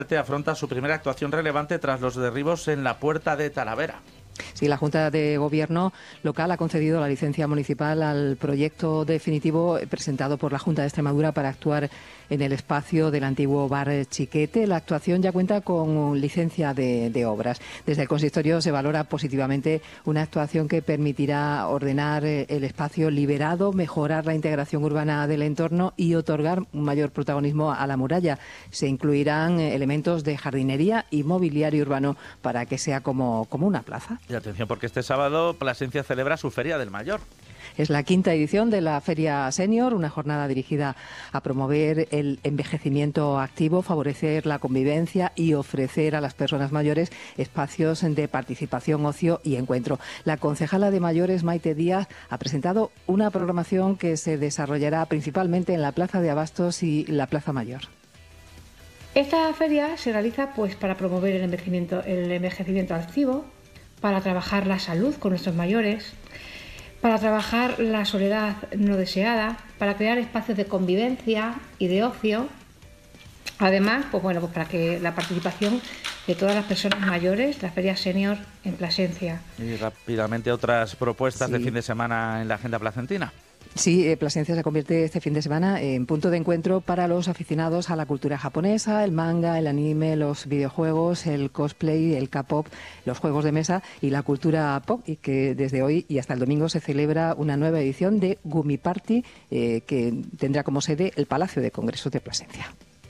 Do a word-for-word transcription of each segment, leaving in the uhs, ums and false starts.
Afronta su primera actuación relevante tras los derribos en la Puerta de Talavera. Sí, la Junta de Gobierno local ha concedido la licencia municipal al proyecto definitivo presentado por la Junta de Extremadura para actuar en el espacio del antiguo bar Chiquete. La actuación ya cuenta con licencia de, de obras. Desde el consistorio se valora positivamente una actuación que permitirá ordenar el espacio liberado, mejorar la integración urbana del entorno y otorgar un mayor protagonismo a la muralla. Se incluirán elementos de jardinería y mobiliario urbano para que sea como, como una plaza. Y atención, porque este sábado Plasencia celebra su Feria del Mayor. Es la quinta edición de la Feria Senior, una jornada dirigida a promover el envejecimiento activo, favorecer la convivencia y ofrecer a las personas mayores espacios de participación, ocio y encuentro. La concejala de mayores, Maite Díaz, ha presentado una programación que se desarrollará principalmente en la Plaza de Abastos y la Plaza Mayor. Esta feria se realiza pues para promover el envejecimiento, el envejecimiento activo, para trabajar la salud con nuestros mayores, para trabajar la soledad no deseada, para crear espacios de convivencia y de ocio. Además, pues bueno, pues para que la participación de todas las personas mayores, la Feria Senior en Plasencia. Y rápidamente otras propuestas Sí. de fin de semana en la agenda placentina. Sí, eh, Plasencia se convierte este fin de semana en punto de encuentro para los aficionados a la cultura japonesa, el manga, el anime, los videojuegos, el cosplay, el K-pop, los juegos de mesa y la cultura pop, y que desde hoy y hasta el domingo se celebra una nueva edición de Gumi Party, eh, que tendrá como sede el Palacio de Congresos de Plasencia.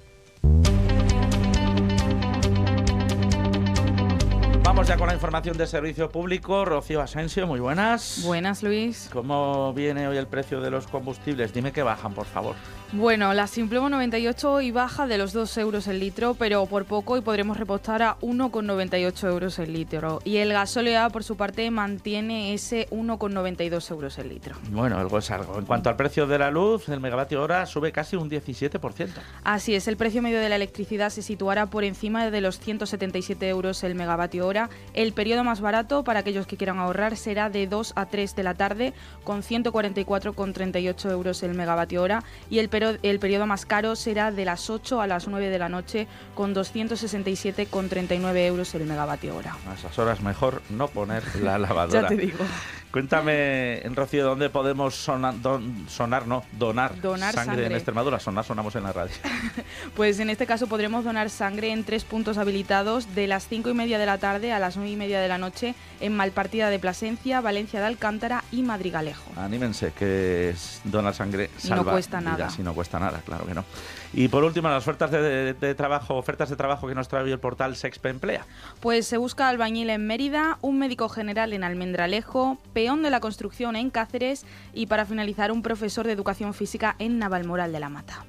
Vamos ya con la información de servicio público. Rocío Asensio, muy buenas. Buenas, Luis. ¿Cómo viene hoy el precio de los combustibles? Dime que bajan, por favor. Bueno, la Simplomo noventa y ocho hoy baja de los dos euros el litro, pero por poco y podremos repostar a uno con noventa y ocho euros el litro. Y el gasóleo A, por su parte, mantiene ese uno con noventa y dos euros el litro. Bueno, algo es algo. En cuanto al precio de la luz, el megavatio hora sube casi un diecisiete por ciento. Así es, el precio medio de la electricidad se situará por encima de los ciento setenta y siete euros el megavatio hora. El periodo más barato para aquellos que quieran ahorrar será de dos a tres de la tarde, con ciento cuarenta y cuatro con treinta y ocho euros el megavatio hora, y el, pero, el periodo más caro será de las ocho a las nueve de la noche, con doscientos sesenta y siete con treinta y nueve euros el megavatio hora. A esas horas mejor no poner la lavadora. Ya te digo. Cuéntame, Rocío, ¿dónde podemos sonar, don, sonar no, donar, Donar sangre, sangre. en Extremadura? Sonar, sonamos en la radio. Pues en este caso podremos donar sangre en tres puntos habilitados de las cinco y media de la tarde a las nueve y media de la noche en Malpartida de Plasencia, Valencia de Alcántara y Madrigalejo. Anímense, que es donar sangre Y salva no cuesta vidas, nada. y no cuesta nada, claro que no. Y por último, las ofertas de, de, de trabajo, ofertas de trabajo que nos trae hoy el portal Sexpe Emplea. Pues se busca albañil en Mérida, un médico general en Almendralejo, peón de la construcción en Cáceres y, para finalizar, un profesor de educación física en Navalmoral de la Mata.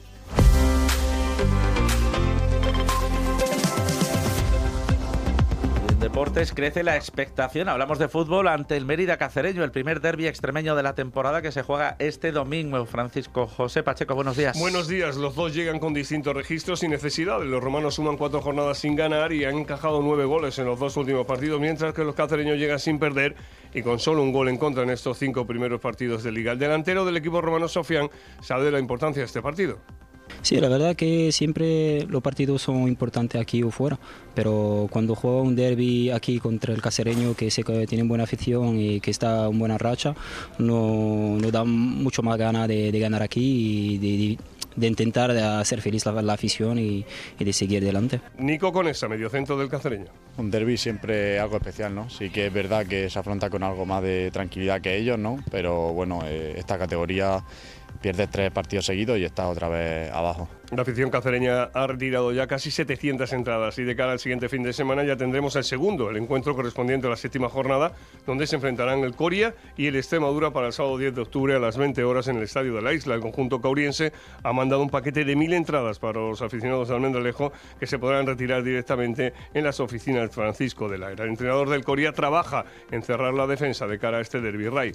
En deportes crece la expectación. Hablamos de fútbol ante el Mérida cacereño, el primer derbi extremeño de la temporada que se juega este domingo. Francisco José Pacheco, buenos días. Buenos días. Los dos llegan con distintos registros y necesidades. Los romanos suman cuatro jornadas sin ganar y han encajado nueve goles en los dos últimos partidos, mientras que los cacereños llegan sin perder y con solo un gol en contra en estos cinco primeros partidos de Liga. El delantero del equipo romano, Sofian, sabe de la importancia de este partido. Sí, la verdad que siempre los partidos son importantes aquí o fuera, pero cuando juega un derbi aquí contra el cacereño, que sé que tiene buena afición y que está en buena racha, nos no da mucho más ganas de, de ganar aquí y de, de, de intentar hacer feliz la, la afición y, y de seguir adelante. Nico Conesa, mediocentro del cacereño. Un derbi siempre algo especial, ¿no? Sí que es verdad que se afronta con algo más de tranquilidad que ellos, ¿no? Pero bueno, eh, esta categoría pierdes tres partidos seguidos y estás otra vez abajo. La afición cacereña ha retirado ya casi setecientas entradas y de cara al siguiente fin de semana ya tendremos el segundo, el encuentro correspondiente a la séptima jornada, donde se enfrentarán el Coria y el Extremadura para el sábado diez de octubre a las veinte horas en el Estadio de la Isla. El conjunto cauriense ha mandado un paquete de mil entradas para los aficionados de Almendralejo que se podrán retirar directamente en las oficinas de Francisco de la Era. El entrenador del Coria trabaja en cerrar la defensa de cara a este derbi. Ray.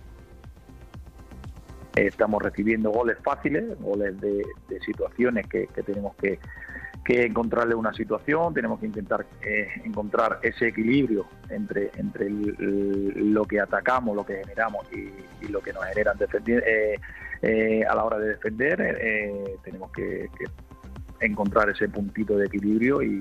Estamos recibiendo goles fáciles, goles de, de situaciones que, que tenemos que, que encontrarle una situación, tenemos que intentar eh, encontrar ese equilibrio entre, entre el, el, lo que atacamos, lo que generamos y, y lo que nos generan defender, eh, eh, a la hora de defender. Eh, tenemos que, que encontrar ese puntito de equilibrio y,